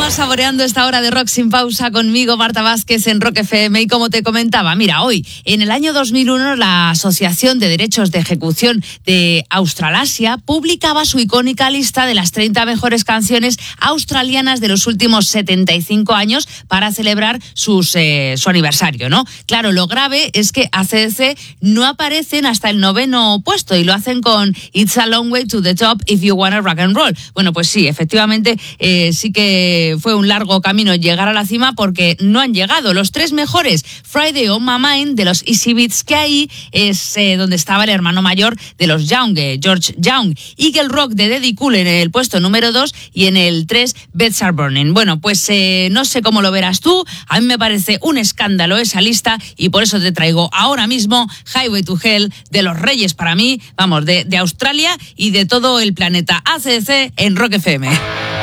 Continúa saboreando esta hora de Rock sin pausa conmigo, Marta Vázquez, en Rock FM. Y como te comentaba, mira, hoy, en el año 2001, la Asociación de Derechos de Ejecución de Australasia publicaba su icónica lista de las 30 mejores canciones australianas de los últimos 75 años para celebrar su aniversario, ¿no? Claro, lo grave es que AC/DC no aparecen hasta el 9º puesto y lo hacen con It's a Long Way to the Top If You Wanna Rock and Roll. Bueno, pues sí, efectivamente, sí que fue un largo camino llegar a la cima porque no han llegado. Los 3 mejores, Friday on My Mind de los Easy Beats, que ahí es donde estaba el hermano mayor de los Young, George Young. Eagle Rock de Daddy Cool en el puesto número 2 y en el 3, Beds Are Burning. Bueno, pues no sé cómo lo verás tú, a mí me parece un escándalo esa lista y por eso te traigo ahora mismo Highway to Hell de los Reyes para mí, vamos, de Australia y de todo el planeta. AC/DC en Rock FM.